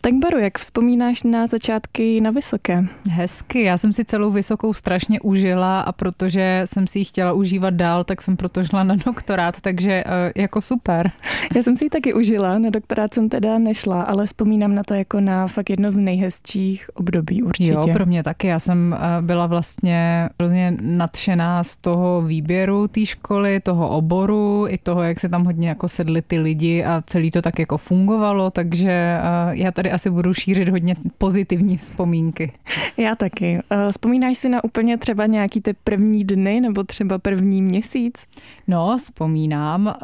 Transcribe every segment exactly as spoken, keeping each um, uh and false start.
Tak Baru, jak vzpomínáš na začátky na vysoké? Hezky, já jsem si celou vysokou strašně užila a protože jsem si ji chtěla užívat dál, tak jsem proto šla na doktorát, takže jako super. Já jsem si ji taky užila, na doktorát jsem teda nešla, ale vzpomínám na to jako na fakt jedno z nejhezčích období určitě. Jo, pro mě taky, já jsem byla vlastně hrozně nadšená z toho výběru té školy, toho oboru, i toho, jak se tam hodně jako sedli ty lidi a celý to tak jako fungovalo, takže já tady asi budu šířit hodně pozitivní vzpomínky. Já taky. Vzpomínáš si na úplně třeba nějaký ty první dny nebo třeba první měsíc? No, vzpomínám.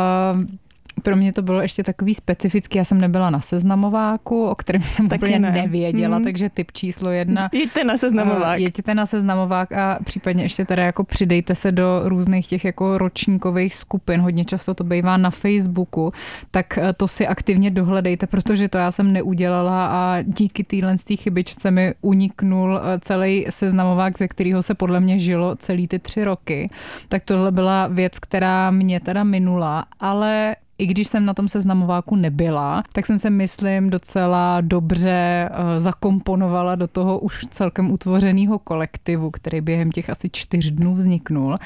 Pro mě to bylo ještě takový specifický, já jsem nebyla na seznamováku, o kterém jsem taky úplně ne. nevěděla, hmm. takže tip číslo jedna. Jeďte na seznamovák. Jeďte na seznamovák a případně ještě teda jako přidejte se do různých těch jako ročníkových skupin, hodně často to bývá na Facebooku, tak to si aktivně dohledejte, protože to já jsem neudělala a díky téhle chybičce mi uniknul celý seznamovák, ze kterého se podle mě žilo celý ty tři roky. Tak tohle byla věc, která mě teda minula, ale i když jsem na tom seznamováku nebyla, tak jsem se, myslím, docela dobře zakomponovala do toho už celkem utvořeného kolektivu, který během těch asi čtyř dnů vzniknul.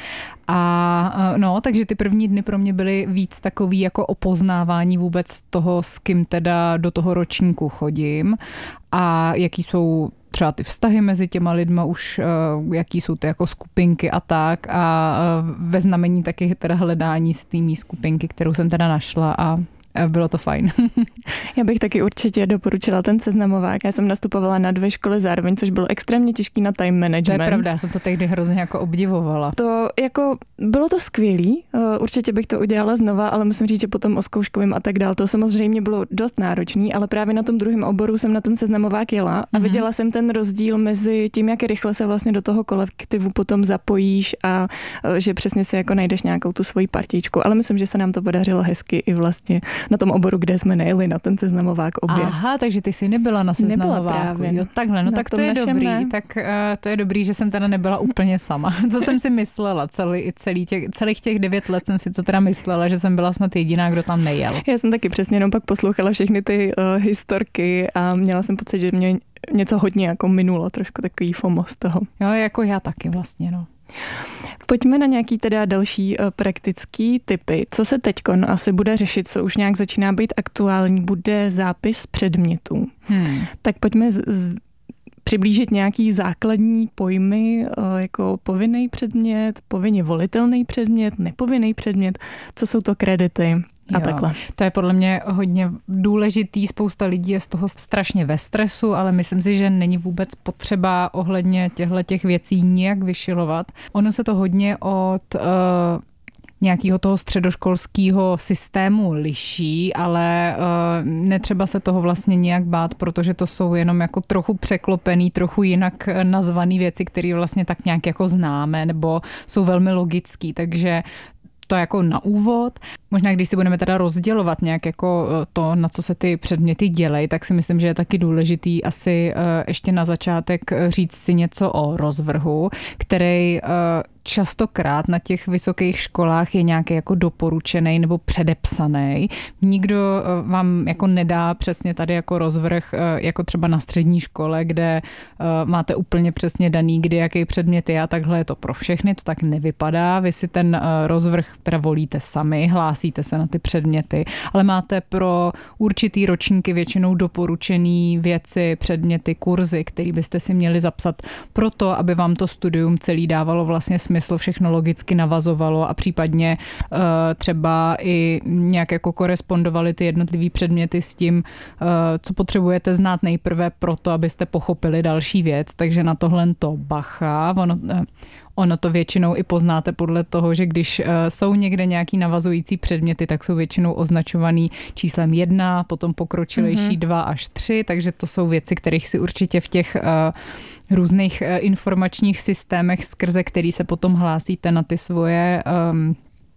A no, takže ty první dny pro mě byly víc takový jako opoznávání vůbec toho, s kým teda do toho ročníku chodím a jaký jsou třeba ty vztahy mezi těma lidma už, jaký jsou ty jako skupinky a tak a ve znamení taky teda hledání z té mý skupinky, kterou jsem teda našla a bylo to fajn. Já bych taky určitě doporučila ten seznamovák. Já jsem nastupovala na dvě školy zároveň, což bylo extrémně těžký na time management. To je pravda, já jsem to tehdy hrozně jako obdivovala. To jako, bylo to skvělý, určitě bych to udělala znova, ale musím říct, že potom o zkouškovým a tak dál, to samozřejmě bylo dost náročný, ale právě na tom druhém oboru jsem na ten seznamovák jela a mm-hmm. viděla jsem ten rozdíl mezi tím, jak rychle se vlastně do toho kolektivu potom zapojíš a že přesně si jako najdeš nějakou tu svoji partičku, ale myslím, že se nám to podařilo hezky i vlastně na tom oboru, kde jsme nejeli na ten seznamovák obě. Aha, takže ty jsi nebyla na seznamováku. Nebyla právě. Jo, takhle, no na tak to je dobrý. Ne. Tak uh, to je dobrý, že jsem teda nebyla úplně sama. Co jsem si myslela, celý, celý těch, celých těch devět let jsem si to teda myslela, že jsem byla snad jediná, kdo tam nejel. Já jsem taky přesně jenom pak poslouchala všechny ty uh, historky a měla jsem pocit, že mě něco hodně jako minulo, trošku takový FOMO z toho. Jo, jako já taky vlastně, no. Pojďme na nějaký teda další uh, praktický tipy. Co se teďkon asi bude řešit, co už nějak začíná být aktuální, bude zápis předmětů. Hmm. Tak pojďme z, z, přiblížit nějaký základní pojmy, uh, jako povinný předmět, povinně volitelný předmět, nepovinný předmět, co jsou to kredity a jo, takhle. To je podle mě hodně důležitý, spousta lidí je z toho strašně ve stresu, ale myslím si, že není vůbec potřeba ohledně těchto těch věcí nijak vyšilovat. Ono se to hodně od uh, nějakého toho středoškolského systému liší, ale uh, netřeba se toho vlastně nijak bát, protože to jsou jenom jako trochu překlopený, trochu jinak nazvaný věci, které vlastně tak nějak jako známe, nebo jsou velmi logický, takže to jako na úvod. Možná, když si budeme teda rozdělovat nějak jako to, na co se ty předměty dělají, tak si myslím, že je taky důležitý asi ještě na začátek říct si něco o rozvrhu, který častokrát na těch vysokých školách je nějaký jako doporučený nebo předepsaný. Nikdo vám jako nedá přesně tady jako rozvrh, jako třeba na střední škole, kde máte úplně přesně daný, kdy jaký předmět je a takhle je to pro všechny, to tak nevypadá. Vy si ten rozvrh teda volíte sami, hlásíte se na ty předměty, ale máte pro určitý ročníky většinou doporučený věci, předměty, kurzy, který byste si měli zapsat proto, aby vám to studium celý dávalo vlastně smysl, všechno logicky navazovalo a případně uh, třeba i nějak jako korespondovaly ty jednotlivý předměty s tím, uh, co potřebujete znát nejprve proto, abyste pochopili další věc. Takže na tohle to bacha. Ono, uh, Ono to většinou i poznáte podle toho, že když uh, jsou někde nějaký navazující předměty, tak jsou většinou označovaný číslem jedna, potom pokročilejší mm-hmm. dva až tři, takže to jsou věci, kterých si určitě v těch uh, různých uh, informačních systémech, skrze který se potom hlásíte na ty svoje um,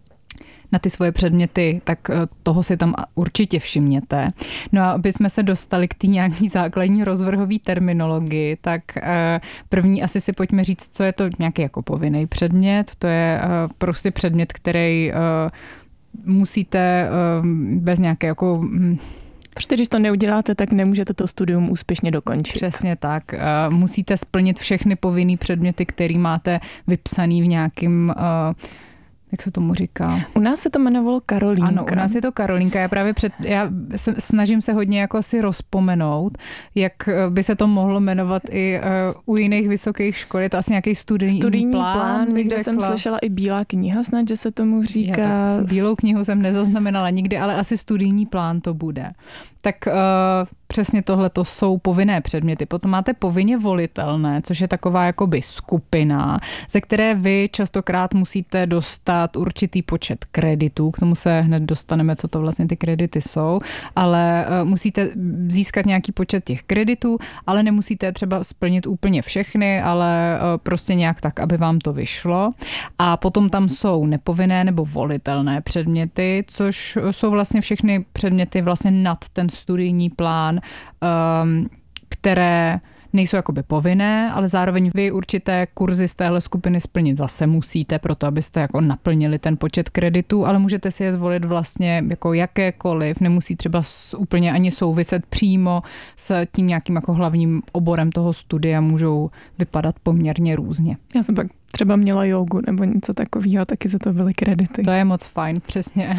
na ty svoje předměty, tak toho si tam určitě všimněte. No a aby jsme se dostali k té nějaký základní rozvrhové terminologii, tak první asi si pojďme říct, co je to nějaký jako povinný předmět. To je prostě předmět, který musíte bez nějaké jako Protože když to neuděláte, tak nemůžete to studium úspěšně dokončit. Přesně tak. Musíte splnit všechny povinné předměty, které máte vypsaný v nějakým... Jak se tomu říká? U nás se to jmenovalo Karolínka. Ano, u nás je to Karolínka. Já právě před, já se, snažím se hodně jako si rozpomenout, jak by se to mohlo jmenovat i uh, u jiných vysokých škol. Je to asi nějaký studijní, studijní plán. plán někde jsem slyšela i Bílá kniha snad, že se tomu říká. Já, bílou knihu jsem nezaznamenala nikdy, ale asi studijní plán to bude. Tak uh, přesně tohle to jsou povinné předměty. Potom máte povinně volitelné, což je taková jakoby skupina, ze které vy častokrát musíte dostat určitý počet kreditů. K tomu se hned dostaneme, co to vlastně ty kredity jsou, ale uh, musíte získat nějaký počet těch kreditů, ale nemusíte třeba splnit úplně všechny, ale uh, prostě nějak tak, aby vám to vyšlo. A potom tam jsou nepovinné nebo volitelné předměty, což jsou vlastně všechny předměty vlastně nad ten studijní plán, um, které nejsou jakoby povinné, ale zároveň vy určité kurzy z téhle skupiny splnit zase musíte, proto abyste jako naplnili ten počet kreditů, ale můžete si je zvolit vlastně jako jakékoliv, nemusí třeba úplně ani souviset přímo s tím nějakým jako hlavním oborem toho studia, můžou vypadat poměrně různě. Já jsem pak třeba měla jogu nebo něco takového, taky za to byly kredity. To je moc fajn, přesně.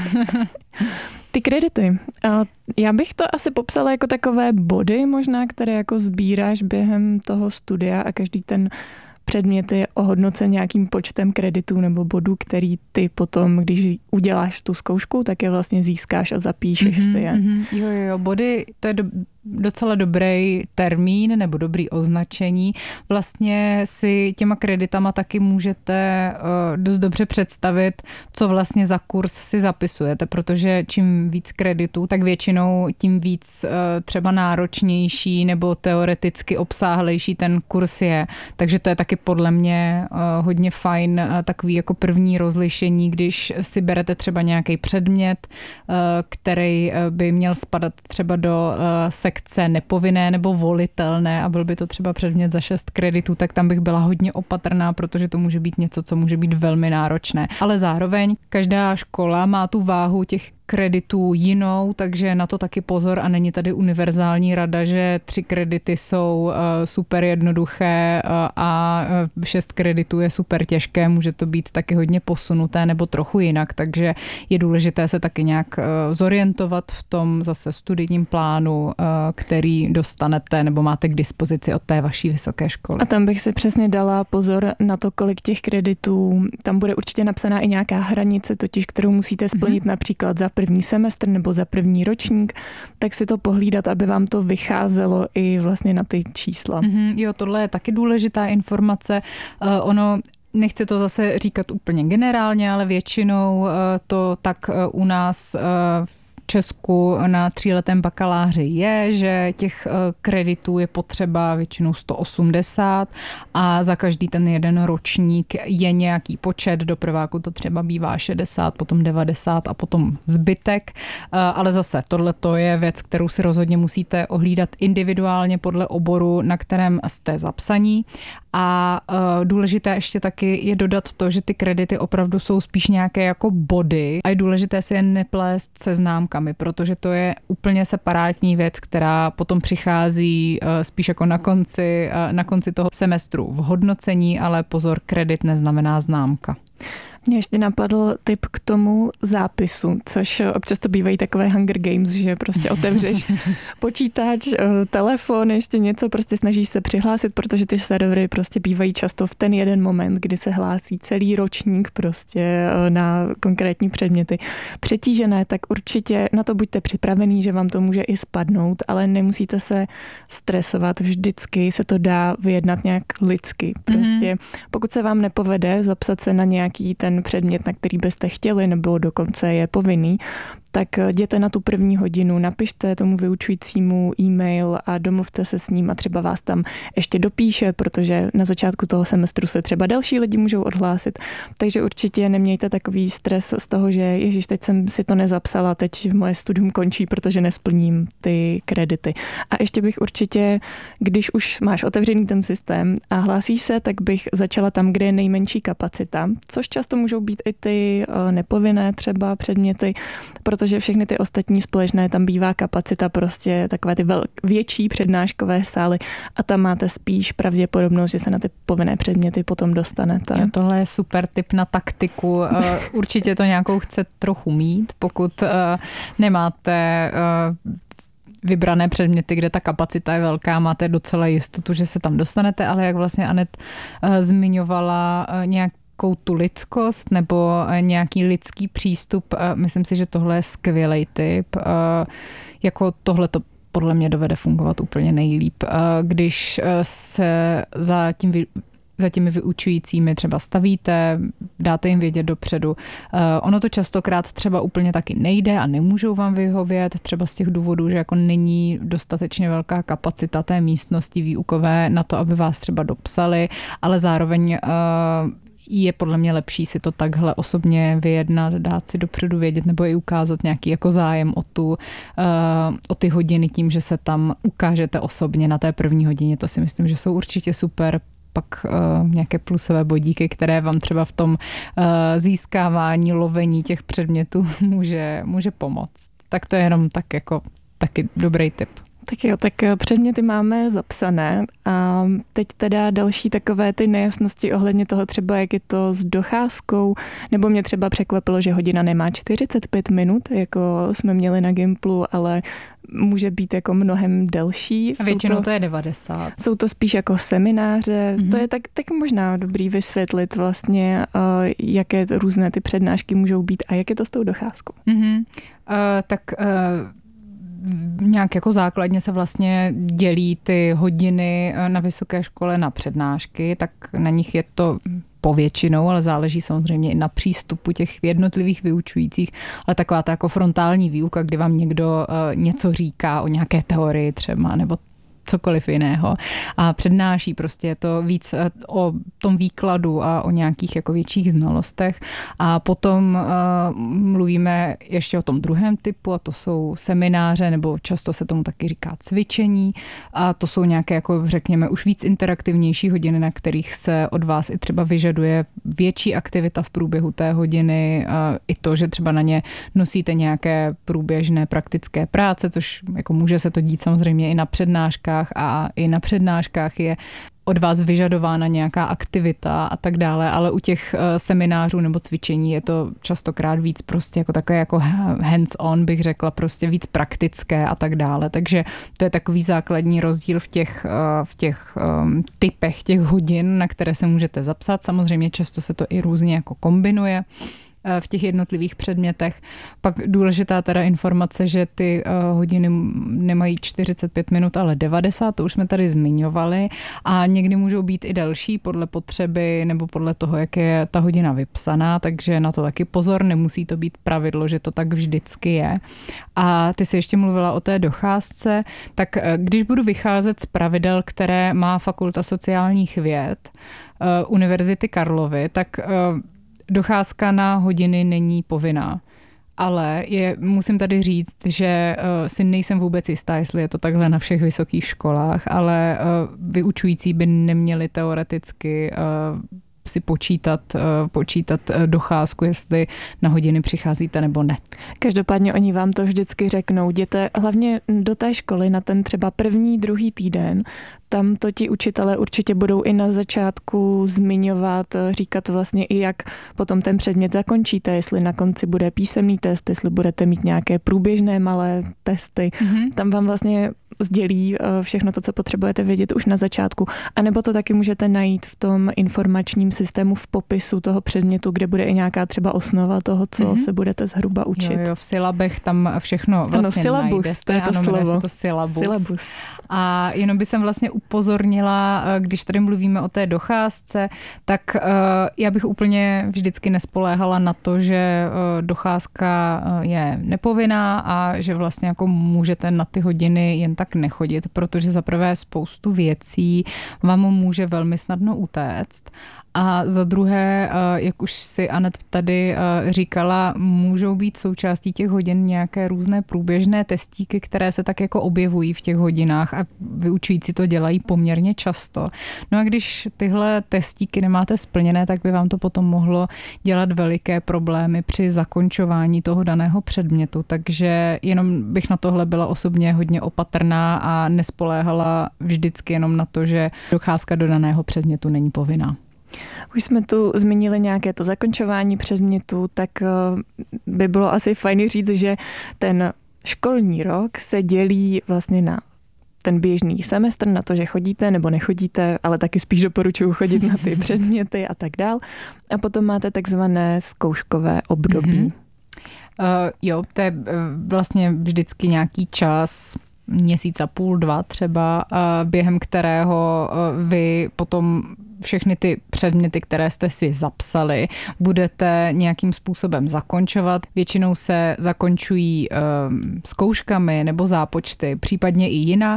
Ty kredity. Já bych to asi popsala jako takové body možná, které jako sbíráš během toho studia a každý ten předmět je ohodnocen nějakým počtem kreditů nebo bodů, který ty potom, když uděláš tu zkoušku, tak je vlastně získáš a zapíšeš mm-hmm, si je. Mm-hmm. Jo, jo, body, to je do, docela dobrý termín nebo dobrý označení. Vlastně si těma kreditama taky můžete uh, dost dobře představit, co vlastně za kurz si zapisujete, protože čím víc kreditů, tak většinou tím víc uh, třeba náročnější nebo teoreticky obsáhlejší ten kurz je. Takže to je taky podle mě uh, hodně fajn uh, takový jako první rozlišení, když si berete třeba nějaký předmět, uh, který uh, by měl spadat třeba do uh, sekce nepovinné nebo volitelné a byl by to třeba předmět za šest kreditů, tak tam bych byla hodně opatrná, protože to může být něco, co může být velmi náročné. Ale zároveň každá škola má tu váhu těch kreditů jinou, takže na to taky pozor a není tady univerzální rada, že tři kredity jsou uh, super jednoduché uh, a uh, šest kreditů je super těžké, může to být taky hodně posunuté nebo trochu jinak, takže je důležité se taky nějak uh, zorientovat v tom zase studijním plánu, uh, který dostanete nebo máte k dispozici od té vaší vysoké školy. A tam bych si přesně dala pozor na to, kolik těch kreditů, tam bude určitě napsaná i nějaká hranice, totiž kterou musíte splnit mm-hmm. například za první semestr nebo za první ročník, tak si to pohlídat, aby vám to vycházelo i vlastně na ty čísla. Mm-hmm, jo, tohle je taky důležitá informace. Uh, ono Nechci to zase říkat úplně generálně, ale většinou uh, to tak uh, u nás uh, v Česku na tříletém bakaláři je, že těch kreditů je potřeba většinou sto osmdesát a za každý ten jeden ročník je nějaký počet, do prváku to třeba bývá šedesát, potom devadesát a potom zbytek, ale zase tohleto je věc, kterou si rozhodně musíte ohlídat individuálně podle oboru, na kterém jste zapsaní. A uh, důležité ještě taky je dodat to, že ty kredity opravdu jsou spíš nějaké jako body a je důležité si je neplést se známkami, protože to je úplně separátní věc, která potom přichází uh, spíš jako na konci, uh, na konci toho semestru v hodnocení, ale pozor, kredit neznamená známka. Mně ještě napadl tip k tomu zápisu, což občas to bývají takové Hunger Games, že prostě otevřeš počítač, telefon, ještě něco, prostě snažíš se přihlásit, protože ty servery prostě bývají často v ten jeden moment, kdy se hlásí celý ročník prostě na konkrétní předměty. Přetížené, tak určitě na to buďte připravený, že vám to může i spadnout, ale nemusíte se stresovat, vždycky se to dá vyjednat nějak lidsky. Prostě pokud se vám nepovede zapsat se na nějaký ten předmět, na který byste chtěli, nebo dokonce je povinný, tak jděte na tu první hodinu, napište tomu vyučujícímu e-mail a domluvte se s ním a třeba vás tam ještě dopíše, protože na začátku toho semestru se třeba další lidi můžou odhlásit. Takže určitě nemějte takový stres z toho, že ježiš, teď jsem si to nezapsala, teď moje studium končí, protože nesplním ty kredity. A ještě bych určitě, když už máš otevřený ten systém a hlásíš se, tak bych začala tam, kde je nejmenší kapacita, což často můžou být i ty nepovinné třeba předměty, protože protože všechny ty ostatní společné, tam bývá kapacita prostě takové ty vel, větší přednáškové sály a tam máte spíš pravděpodobnost, že se na ty povinné předměty potom dostanete. Jo, tohle je super tip na taktiku. Určitě to nějakou chce trochu mít, pokud nemáte vybrané předměty, kde ta kapacita je velká, máte docela jistotu, že se tam dostanete, ale jak vlastně Anet zmiňovala nějakou tu lidskost nebo nějaký lidský přístup, myslím si, že tohle je skvělý tip. Jako tohle to podle mě dovede fungovat úplně nejlíp. Když se za tím vy, za těmi vyučujícími třeba stavíte, dáte jim vědět dopředu. Ono to častokrát třeba úplně taky nejde a nemůžou vám vyhovět, třeba z těch důvodů, že jako není dostatečně velká kapacita té místnosti výukové na to, aby vás třeba dopsali, ale zároveň je podle mě lepší si to takhle osobně vyjednat, dát si dopředu vědět nebo i ukázat nějaký jako zájem o, tu, o ty hodiny tím, že se tam ukážete osobně na té první hodině. To si myslím, že jsou určitě super. Pak uh, nějaké plusové bodíky, které vám třeba v tom uh, získávání, lovení těch předmětů může, může pomoct. Tak to je jenom tak jako taky dobrý tip. Tak jo, tak předměty máme zapsané a teď teda další takové ty nejasnosti ohledně toho třeba, jak je to s docházkou, nebo mě třeba překvapilo, že hodina nemá čtyřicet pět minut, jako jsme měli na Gimplu, ale může být jako mnohem delší. A většinou to, to je devadesát. Jsou to spíš jako semináře, mm-hmm. to je tak, tak možná dobrý vysvětlit vlastně, uh, jaké různé ty přednášky můžou být a jak je to s tou docházkou. Mm-hmm. Uh, tak... Uh... Nějak jako základně se vlastně dělí ty hodiny na vysoké škole na přednášky, tak na nich je to povětšinou, ale záleží samozřejmě i na přístupu těch jednotlivých vyučujících, ale taková ta jako frontální výuka, kdy vám někdo něco říká o nějaké teorii třeba, nebo cokoliv jiného a přednáší prostě je to víc o tom výkladu a o nějakých jako větších znalostech a potom uh, mluvíme ještě o tom druhém typu a to jsou semináře nebo často se tomu taky říká cvičení a to jsou nějaké jako řekněme už víc interaktivnější hodiny, na kterých se od vás i třeba vyžaduje větší aktivita v průběhu té hodiny a i to, že třeba na ně nosíte nějaké průběžné praktické práce, což jako může se to dít samozřejmě i na přednáškách a i na přednáškách je od vás vyžadována nějaká aktivita a tak dále, ale u těch seminářů nebo cvičení je to častokrát víc prostě jako takové jako hands-on, bych řekla, prostě víc praktické a tak dále. Takže to je takový základní rozdíl v těch, v těch um, typech těch hodin, na které se můžete zapsat. Samozřejmě často se to i různě jako kombinuje v těch jednotlivých předmětech. Pak důležitá teda informace, že ty uh, hodiny nemají čtyřicet pět minut, ale devadesát, to už jsme tady zmiňovali a někdy můžou být i delší podle potřeby nebo podle toho, jak je ta hodina vypsaná, takže na to taky pozor, nemusí to být pravidlo, že to tak vždycky je. A ty jsi ještě mluvila o té docházce, tak když budu vycházet z pravidel, které má Fakulta sociálních věd uh, Univerzity Karlovy, tak uh, docházka na hodiny není povinná, ale je, musím tady říct, že uh, si nejsem vůbec jistá, jestli je to takhle na všech vysokých školách, ale uh, vyučující by neměli teoreticky uh, si počítat, uh, počítat uh, docházku, jestli na hodiny přicházíte nebo ne. Každopádně oni vám to vždycky řeknou. Jděte hlavně do té školy na ten třeba první, druhý týden. Tam to ti učitelé určitě budou i na začátku zmiňovat, říkat vlastně i jak potom ten předmět zakončíte, jestli na konci bude písemný test, jestli budete mít nějaké průběžné malé testy. Mm-hmm. Tam vám vlastně sdělí všechno to, co potřebujete vědět už na začátku. A nebo to taky můžete najít v tom informačním systému v popisu toho předmětu, kde bude i nějaká třeba osnova toho, co mm-hmm. se budete zhruba učit. Jo, jo, v silabech tam všechno vlastně ano, syllabus, najdete. To je to ano, slovo. to syllabus. Syllabus. A jenom by jsem vlastně upozornila, když tady mluvíme o té docházce, tak uh, já bych úplně vždycky nespoléhala na to, že uh, docházka je nepovinná a že vlastně jako můžete na ty hodiny jen tak nechodit, protože za prvé spoustu věcí vám může velmi snadno utéct A za druhé, jak už si Anet tady říkala, můžou být součástí těch hodin nějaké různé průběžné testíky, které se tak jako objevují v těch hodinách a vyučující to dělají poměrně často. No a když tyhle testíky nemáte splněné, tak by vám to potom mohlo dělat veliké problémy při zakončování toho daného předmětu. Takže jenom bych na tohle byla osobně hodně opatrná a nespoléhala vždycky jenom na to, že docházka do daného předmětu není povinná. Už jsme tu zmínili nějaké to zakončování předmětu, tak by bylo asi fajn říct, že ten školní rok se dělí vlastně na ten běžný semestr, na to, že chodíte nebo nechodíte, ale taky spíš doporučuji chodit na ty předměty a tak dál. A potom máte takzvané zkouškové období. Mm-hmm. Uh, jo, to je uh, vlastně vždycky nějaký čas, měsíc a půl, dva třeba, uh, během kterého uh, vy potom všechny ty předměty, které jste si zapsali, budete nějakým způsobem zakončovat. Většinou se zakončují uh, zkouškami nebo zápočty, případně i jinak.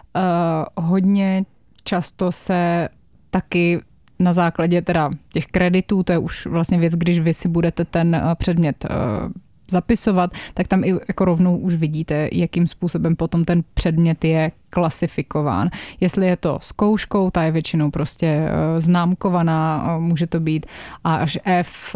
Uh, hodně často se taky na základě teda těch kreditů, to je už vlastně věc, když vy si budete ten uh, předmět uh, zapisovat, tak tam i jako rovnou už vidíte, jakým způsobem potom ten předmět je klasifikován. Jestli je to zkouškou, ta je většinou prostě známkovaná, může to být A až F,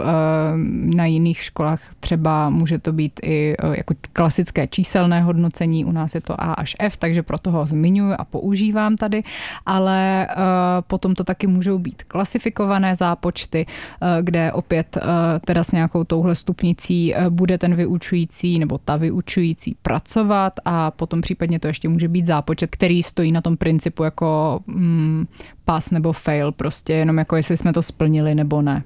na jiných školách třeba může to být i jako klasické číselné hodnocení, u nás je to A až F, takže proto ho zmiňuji a používám tady, ale potom to taky můžou být klasifikované zápočty, kde opět teda s nějakou touhle stupnicí bude ten vyučující nebo ta vyučující pracovat a potom případně to ještě může být zápočet, který stojí na tom principu jako mm, pass nebo fail, prostě jenom jako jestli jsme to splnili nebo ne.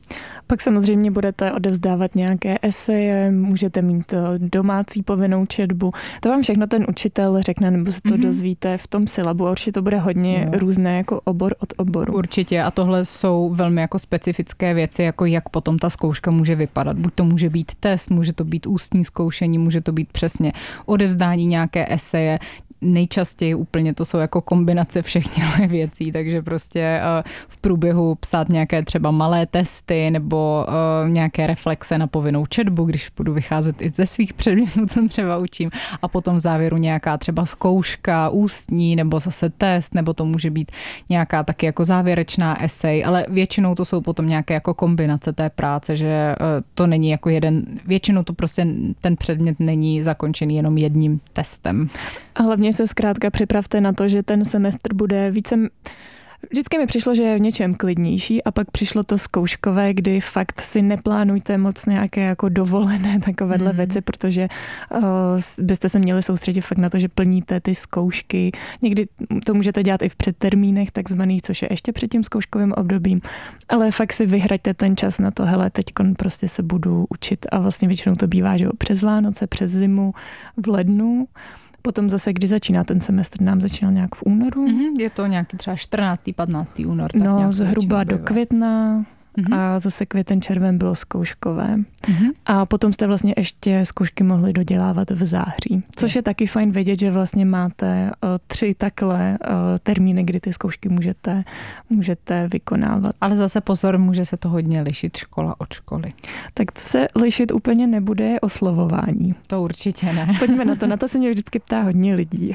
Pak samozřejmě budete odevzdávat nějaké eseje, můžete mít domácí povinnou četbu. To vám všechno ten učitel řekne, nebo se to mm-hmm. dozvíte v tom syllabu a určitě to bude hodně no. různé jako obor od oboru. Určitě a tohle jsou velmi jako specifické věci, jako jak potom ta zkouška může vypadat. Buď to může být test, může to být ústní zkoušení, může to být přesně odevzdání nějaké eseje. Nejčastěji úplně to jsou jako kombinace všech těchto věcí, takže prostě v průběhu psát nějaké třeba malé testy nebo nějaké reflexe na povinnou četbu, když budu vycházet i ze svých předmětů, co třeba učím, a potom v závěru nějaká třeba zkouška ústní nebo zase test, nebo to může být nějaká taky jako závěrečná esej, ale většinou to jsou potom nějaké jako kombinace té práce, že to není jako jeden, většinou to prostě ten předmět není zakončený jenom jedním testem. A hlavně se zkrátka připravte na to, že ten semestr bude více... Vždycky mi přišlo, že je v něčem klidnější a pak přišlo to zkouškové, kdy fakt si neplánujte moc nějaké jako dovolené takovéhle mm. věci, protože uh, byste se měli soustředit fakt na to, že plníte ty zkoušky. Někdy to můžete dělat i v předtermínech takzvaných, což je ještě před tím zkouškovým obdobím, ale fakt si vyhraďte ten čas na to, hele, teďkon prostě se budu učit a vlastně většinou to bývá, že jo, přes Vánoce, přes zimu, v lednu. Potom zase, kdy začíná ten semestr, nám začínal nějak v únoru. Mm-hmm, je to nějaký třeba čtrnáctý patnáctý únor. Tak no, zhruba do května mm-hmm. a zase květen, červen bylo zkouškové. Mm-hmm. A potom jste vlastně ještě zkoušky mohli dodělávat v září. Což je, je taky fajn vědět, že vlastně máte uh, tři takhle uh, termíny, kdy ty zkoušky můžete, můžete vykonávat. Ale zase pozor, může se to hodně lišit škola od školy. Tak to se lišit úplně nebude, je oslovování. To určitě ne. Pojďme na to, na to se mě vždycky ptá hodně lidí.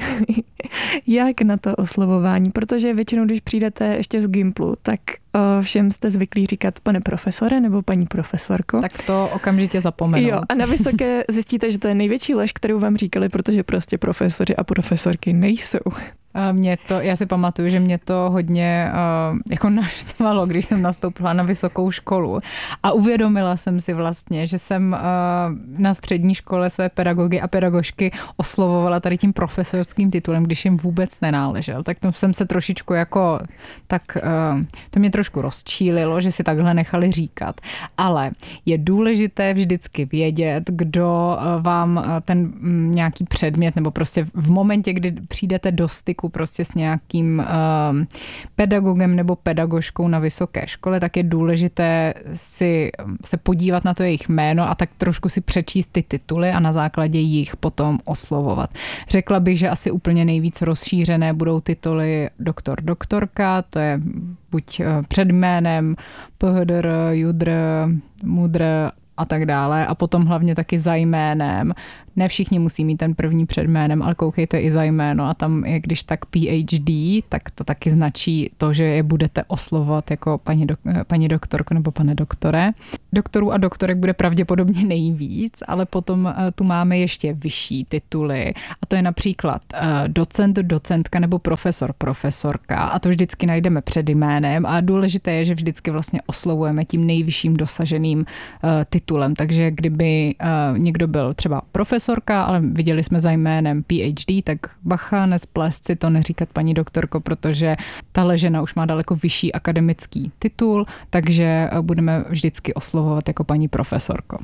Jak na to oslovování? Protože většinou, když přijdete ještě z Gimplu, tak všem jste zvyklí říkat pane profesore nebo paní profesorko. Tak to okamžitě zapomenout. Jo, a na vysoké zjistíte, že to je největší lež, kterou vám říkali, protože prostě profesoři a profesorky nejsou. Mě to, já si pamatuju, že mě to hodně uh, jako naštvalo, když jsem nastoupila na vysokou školu a uvědomila jsem si vlastně, že jsem uh, na střední škole své pedagogy a pedagožky oslovovala tady tím profesorským titulem, když jim vůbec nenáležel. Tak to jsem se trošičku jako, tak uh, to mě trošku rozčílilo, že si takhle nechali říkat. Ale je důležité vždycky vědět, kdo uh, vám uh, ten um, nějaký předmět nebo prostě v momentě, kdy přijdete do styku styku prostě s nějakým uh, pedagogem nebo pedagožkou na vysoké škole, tak je důležité si se podívat na to jejich jméno a tak trošku si přečíst ty tituly a na základě jich potom oslovovat. Řekla bych, že asi úplně nejvíc rozšířené budou tituly doktor, doktorka, to je buď před jménem, phdr, judr, mudr a tak dále a potom hlavně taky za jménem. Ne všichni musí mít ten první před jménem, ale koukejte i za jméno a tam je když tak P H D, tak to taky značí to, že je budete oslovovat jako paní, dok, paní doktorko nebo pane doktore. Doktorů a doktorek bude pravděpodobně nejvíc, ale potom tu máme ještě vyšší tituly a to je například docent, docentka nebo profesor, profesorka a to vždycky najdeme před jménem a důležité je, že vždycky vlastně oslovujeme tím nejvyšším dosaženým titulem, takže kdyby někdo byl třeba profesor, ale viděli jsme za jménem P H D, tak bacha, nesplést si to, neříkat paní doktorko, protože tahle žena už má daleko vyšší akademický titul, takže budeme vždycky oslovovat jako paní profesorko.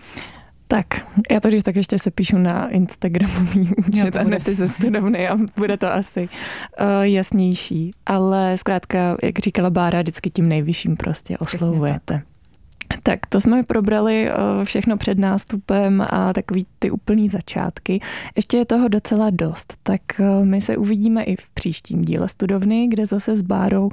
Tak, já to když tak ještě se píšu na Instagramový účet a hned ze studovny a bude to asi uh, jasnější. Ale zkrátka, jak říkala Bára, vždycky tím nejvyšším prostě oslovujete. Tak to jsme probrali všechno před nástupem a takový ty úplný začátky. Ještě je toho docela dost, tak my se uvidíme i v příštím díle Studovny, kde zase s Bárou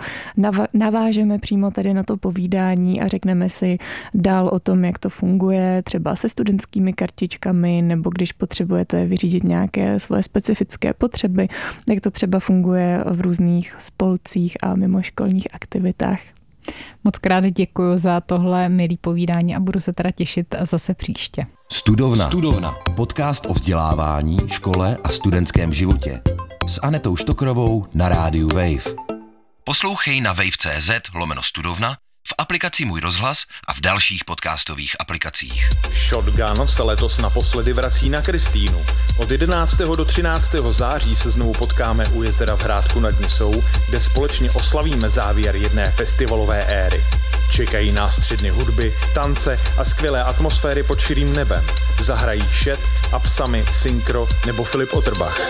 navážeme přímo tady na to povídání a řekneme si dál o tom, jak to funguje, třeba se studentskými kartičkami, nebo když potřebujete vyřídit nějaké svoje specifické potřeby, jak to třeba funguje v různých spolcích a mimoškolních aktivitách. Moc krát děkuji za tohle milý povídání a budu se teda těšit zase příště. Studovna. Studovna. Podcast o vzdělávání, škole a studentském životě. S Anetou Štokrovou na rádiu Wave. Poslouchej na wave.cz lomeno studovna, v aplikaci Můj rozhlas a v dalších podcastových aplikacích. Shotgun se letos naposledy vrací na Kristýnu. Od jedenáctého do třináctého září se znovu potkáme u jezera v Hrádku nad Nisou, kde společně oslavíme závěr jedné festivalové éry. Čekají nás tři dny hudby, tance a skvělé atmosféry pod širým nebem. Zahrají Šet, Apsami, Synchro nebo Filip Otterbach.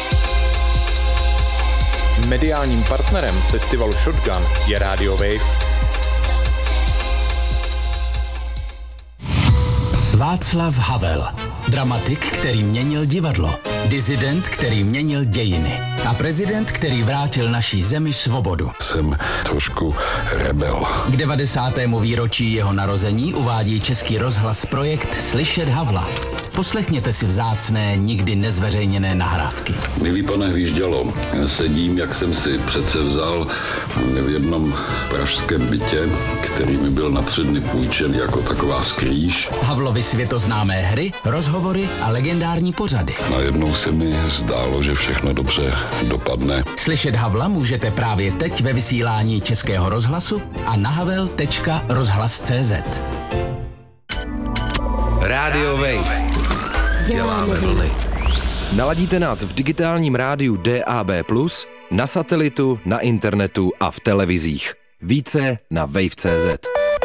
Mediálním partnerem festivalu Shotgun je Radio Wave. Václav Havel, dramatik, který měnil divadlo, disident, který měnil dějiny a prezident, který vrátil naší zemi svobodu. Jsem trošku rebel. K devadesátému výročí jeho narození uvádí Český rozhlas projekt Slyšet Havla. Poslechněte si vzácné, nikdy nezveřejněné nahrávky. Milý pane Hvíždělo, sedím, jak jsem si přece vzal v jednom pražském bytě, který mi byl na tři dny půjčen jako taková skrýž. Havlovy světoznámé hry, rozhovory a legendární pořady. Najednou se mi zdálo, že všechno dobře dopadne. Slyšet Havla můžete právě teď ve vysílání Českého rozhlasu a na havel tečka rozhlas tečka cé zet. Radio Wave. Děláme vlny. Naladíte nás v digitálním rádiu D A B plus, na satelitu, na internetu a v televizích. Více na wave tečka cé zet.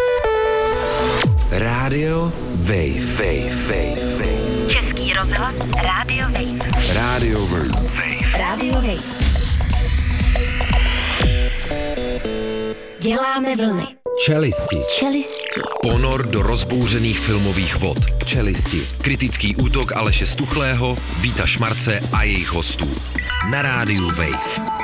Radio Wave. Wave, Wave, Wave. Český rozhlas Radio Wave. Radio Wave. Radio Wave. Děláme vlny. Čelisti. Čelisti. Ponor do rozbouřených filmových vod. Čelisti. Kritický útok Aleše Stuchlého, Víta Šmarce a jejich hostů. Na rádiu Wave.